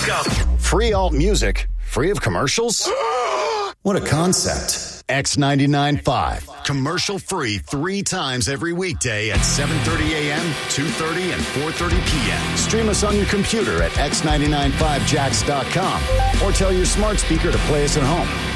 X.com. Free alt music, free of commercials? What a concept. X99.5. Commercial free 3 times every weekday at 7:30 a.m., 2:30, and 4:30 p.m. Stream us on your computer at X995Jax.com or tell your smart speaker to play us at home.